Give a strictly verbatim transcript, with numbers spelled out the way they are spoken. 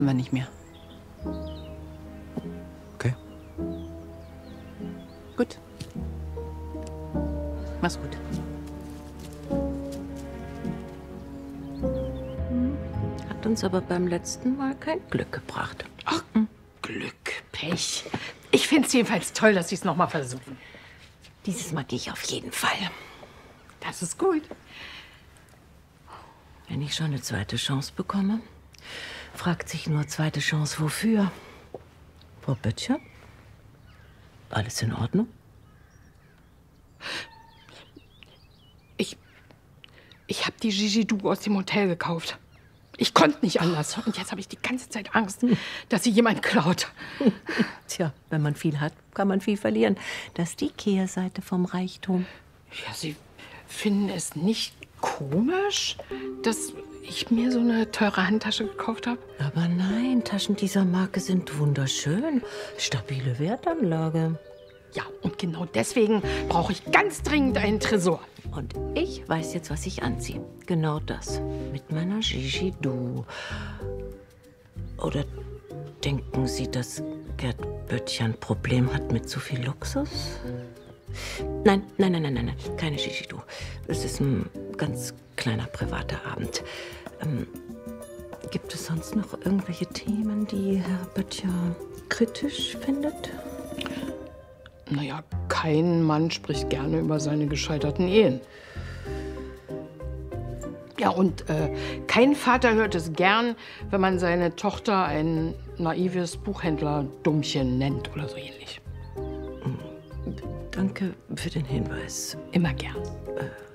wenn nicht mehr. Okay. Gut. Mach's gut. Hat uns aber beim letzten Mal kein Glück gebracht. Ach, Glück, Pech. Ich finde es jedenfalls toll, dass Sie es noch mal versuchen. Dieses Mal gehe ich auf jeden Fall. Das ist gut. Wenn ich schon eine zweite Chance bekomme, fragt sich nur zweite Chance wofür. Frau Böttcher? Alles in Ordnung? Ich, ich habe die Gigi Du aus dem Hotel gekauft. Ich konnte nicht anders. Und jetzt habe ich die ganze Zeit Angst, dass sie jemand klaut. Tja, wenn man viel hat, kann man viel verlieren. Das ist die Kehrseite vom Reichtum. Ja, Sie finden es nicht komisch, dass ich mir so eine teure Handtasche gekauft habe? Aber nein, Taschen dieser Marke sind wunderschön. Stabile Wertanlage. Ja, und genau deswegen brauche ich ganz dringend einen Tresor. Und ich weiß jetzt, was ich anziehe. Genau das. Mit meiner Gigi Du. Oder denken Sie, dass Gerd Böttcher ein Problem hat mit zu viel Luxus? Nein, nein, nein, nein, nein, nein. Keine Gigi Du. Es ist ein ganz kleiner privater Abend. Ähm, gibt es sonst noch irgendwelche Themen, die Herr Böttcher kritisch findet? Naja, kein Mann spricht gerne über seine gescheiterten Ehen. Ja, und äh, kein Vater hört es gern, wenn man seine Tochter ein naives Buchhändler-Dummchen nennt oder so ähnlich. Danke für den Hinweis. Immer gern. Äh,